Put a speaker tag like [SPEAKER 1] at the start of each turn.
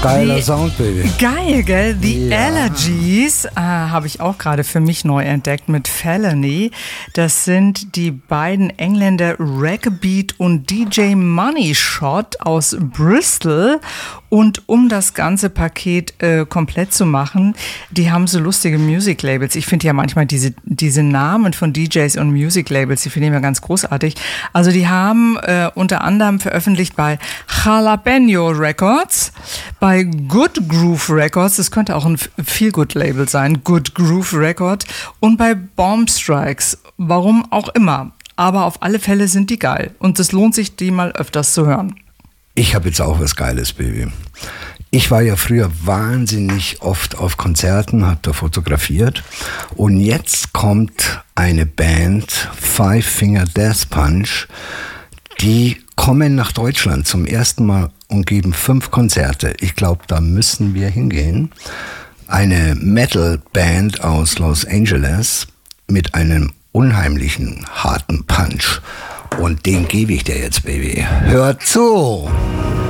[SPEAKER 1] Geiler Sound, Baby.
[SPEAKER 2] Geil, gell? The Allergies habe ich auch gerade für mich neu entdeckt mit Felony. Das sind die beiden Engländer Ragbeat und DJ Money Shot aus Bristol. Und um das ganze Paket komplett zu machen, die haben so lustige Music-Labels. Ich finde ja manchmal diese Namen von DJs und Music-Labels, die finde ich immer ganz großartig. Also die haben unter anderem veröffentlicht bei Jalapeno Records, bei Good Groove Records, das könnte auch ein Feel-Good-Label sein, Good Groove Record, und bei Bomb Strikes, warum auch immer. Aber auf alle Fälle sind die geil und es lohnt sich, die mal öfters zu hören.
[SPEAKER 1] Ich habe jetzt auch was Geiles, Baby. Ich war ja früher wahnsinnig oft auf Konzerten, habe da fotografiert und jetzt kommt eine Band, Five Finger Death Punch, die kommen nach Deutschland zum ersten Mal und geben 5 Konzerte. Ich glaube, da müssen wir hingehen. Eine Metal-Band aus Los Angeles mit einem unheimlichen, harten Punch. Und den gebe ich dir jetzt, Baby. Hör zu!